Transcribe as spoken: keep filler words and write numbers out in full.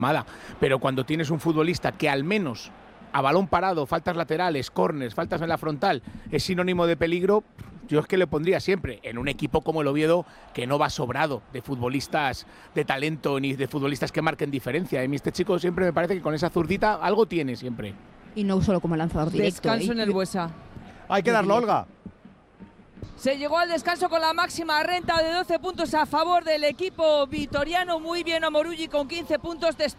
mala. Pero cuando tienes un futbolista que al menos a balón parado, faltas laterales, córners, faltas en la frontal, es sinónimo de peligro, yo es que le pondría siempre en un equipo como el Oviedo, que no va sobrado de futbolistas de talento ni de futbolistas que marquen diferencia. Y este chico siempre me parece que con esa zurdita algo tiene siempre. Y no solo como lanzador directo. Descanso ¿eh? en el Buesa. Hay que darlo, Olga. Se llegó al descanso con la máxima renta de doce puntos a favor del equipo vitoriano. Muy bien Omorugui con quince puntos. Después